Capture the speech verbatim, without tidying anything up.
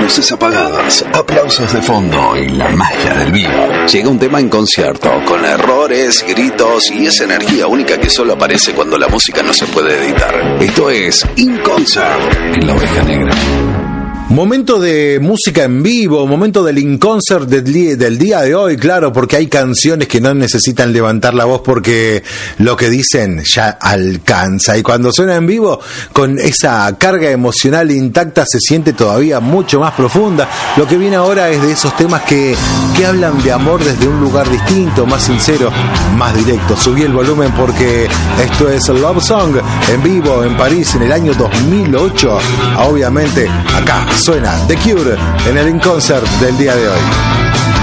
luces apagadas, aplausos de fondo y la magia del vivo. Llega un tema en concierto, con errores, gritos y esa energía única que solo aparece cuando la música no se puede editar. Esto es In Concert en La Oveja Negra. Momento de música en vivo, momento del In Concert del, del día de hoy, claro, porque hay canciones que no necesitan levantar la voz porque lo que dicen ya alcanza. Y cuando suena en vivo, con esa carga emocional intacta, se siente todavía mucho más profunda. Lo que viene ahora es de esos temas que, que hablan de amor desde un lugar distinto, más sincero, más directo. Subí el volumen porque esto es Love Song en vivo en París en el año dos mil ocho. Obviamente, acá suena The Cure en el In Concert del día de hoy.